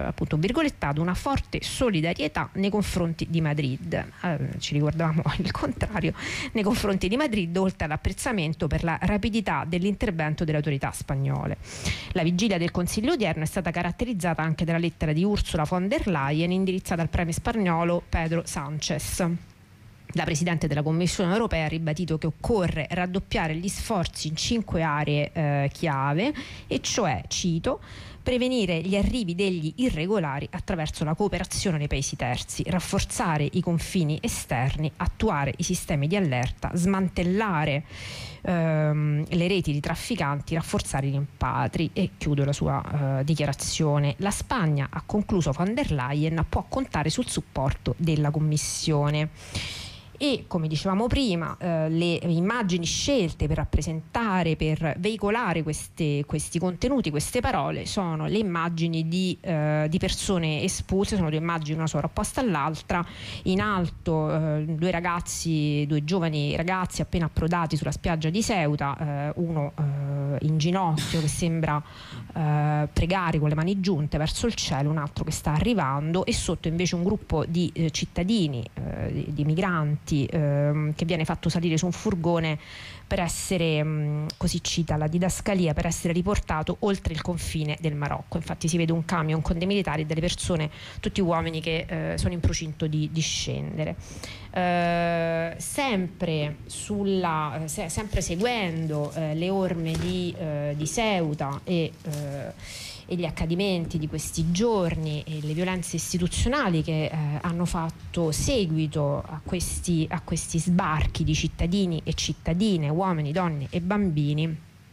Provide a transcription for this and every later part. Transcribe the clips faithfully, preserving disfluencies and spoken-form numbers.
appunto virgolettato, una forte solidarietà nei confronti di Madrid. Eh, ci ricordavamo il contrario, nei confronti di Madrid, oltre all'apprezzamento per la rapidità dell'intervento delle autorità spagnole. La vigilia del Consiglio odierno è stata caratterizzata anche dalla lettera di Ursula von der Leyen indirizzata al premier spagnolo Pedro Sánchez. La Presidente della Commissione europea ha ribadito che occorre raddoppiare gli sforzi in cinque aree eh, chiave, e cioè, cito, prevenire gli arrivi degli irregolari attraverso la cooperazione nei paesi terzi, rafforzare i confini esterni, attuare i sistemi di allerta, smantellare ehm, le reti di trafficanti, rafforzare i rimpatri. E chiudo la sua eh, dichiarazione. La Spagna, ha concluso von der Leyen, può contare sul supporto della Commissione. E come dicevamo prima, eh, le immagini scelte per rappresentare, per veicolare queste, questi contenuti, queste parole, sono le immagini di, eh, di persone espulse. Sono due immagini, una sovrapposta all'altra. In alto eh, due ragazzi, due giovani ragazzi appena approdati sulla spiaggia di Ceuta, eh, uno eh, in ginocchio che sembra eh, pregare con le mani giunte verso il cielo, un altro che sta arrivando, e sotto invece un gruppo di eh, cittadini, eh, di, di migranti, Ehm, che viene fatto salire su un furgone per essere, mh, così cita la didascalia, per essere riportato oltre il confine del Marocco. Infatti si vede un camion con dei militari e delle persone, tutti uomini, che eh, sono in procinto di, di scendere. Eh, sempre, sulla, se, sempre seguendo eh, le orme di, eh, di Ceuta e eh, e gli accadimenti di questi giorni e le violenze istituzionali che eh, hanno fatto seguito a questi, a questi sbarchi di cittadini e cittadine, uomini, donne e bambini,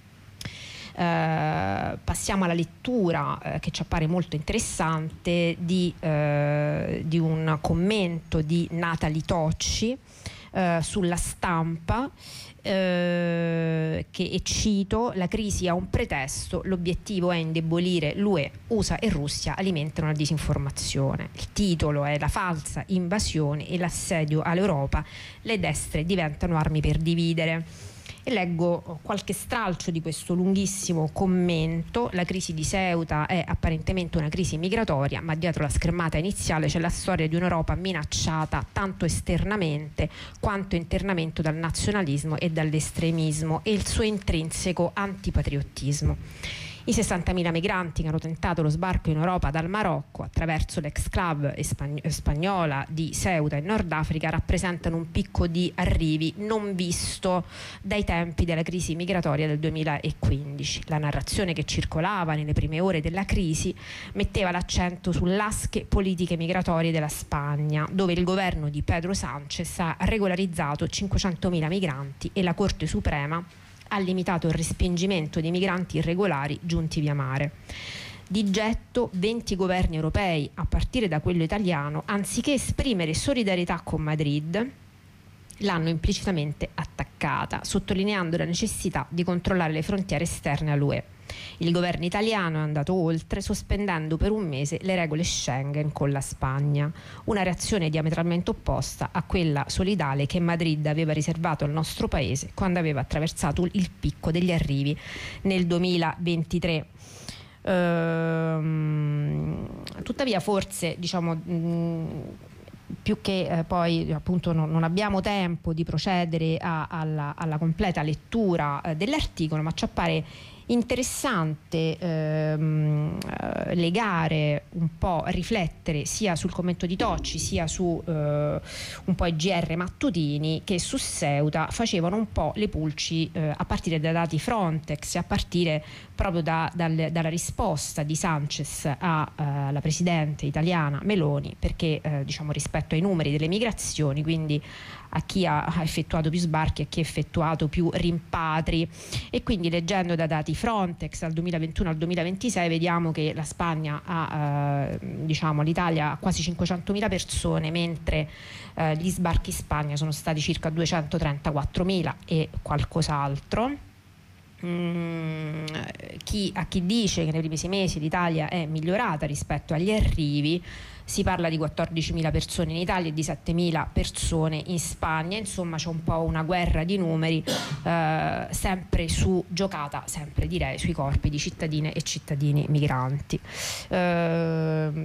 eh, passiamo alla lettura eh, che ci appare molto interessante di, eh, di un commento di Natali Tocci eh, sulla Stampa, Eh, che, e cito: la crisi ha un pretesto, l'obiettivo è indebolire l'U E, U S A e Russia alimentano la disinformazione. Il titolo è La falsa invasione e l'assedio all'Europa, le destre diventano armi per dividere. E leggo qualche stralcio di questo lunghissimo commento. La crisi di Ceuta è apparentemente una crisi migratoria, ma dietro la schermata iniziale c'è la storia di un'Europa minacciata tanto esternamente quanto internamente dal nazionalismo e dall'estremismo e il suo intrinseco antipatriottismo. I sessantamila migranti che hanno tentato lo sbarco in Europa dal Marocco attraverso l'exclave spagnola di Ceuta in Nord Africa rappresentano un picco di arrivi non visto dai tempi della crisi migratoria del duemilaquindici. La narrazione che circolava nelle prime ore della crisi metteva l'accento sull'asche politiche migratorie della Spagna, dove il governo di Pedro Sánchez ha regolarizzato cinquecentomila migranti e la Corte Suprema ha limitato il respingimento dei migranti irregolari giunti via mare. Di getto venti governi europei, a partire da quello italiano, anziché esprimere solidarietà con Madrid, l'hanno implicitamente attaccata, sottolineando la necessità di controllare le frontiere esterne all'U E. Il governo italiano è andato oltre, sospendendo per un mese le regole Schengen con la Spagna, una reazione diametralmente opposta a quella solidale che Madrid aveva riservato al nostro paese quando aveva attraversato il picco degli arrivi nel duemilaventitré. Ehm, tuttavia forse, diciamo, mh, più che eh, poi appunto non, non abbiamo tempo di procedere a, alla, alla completa lettura eh, dell'articolo, ma ci appare interessante ehm, eh, legare un po', riflettere sia sul commento di Tocci sia su eh, un po' i G R mattutini che su Ceuta facevano un po' le pulci eh, a partire dai dati Frontex, a partire proprio da, dal, dalla risposta di Sánchez alla eh, presidente italiana Meloni, perché eh, diciamo rispetto ai numeri delle migrazioni, quindi a chi ha effettuato più sbarchi, a chi ha effettuato più rimpatri, e quindi leggendo da dati Frontex dal duemilaventuno al duemilaventisei vediamo che la Spagna ha eh, diciamo l'Italia ha quasi cinquecentomila persone, mentre eh, gli sbarchi in Spagna sono stati circa duecentotrentaquattromila e qualcos'altro. Mm, chi, a chi dice che nei primi sei mesi l'Italia è migliorata rispetto agli arrivi, si parla di quattordicimila persone in Italia e di settemila persone in Spagna. Insomma c'è un po' una guerra di numeri eh, sempre su giocata sempre direi sui corpi di cittadine e cittadini migranti. Eh,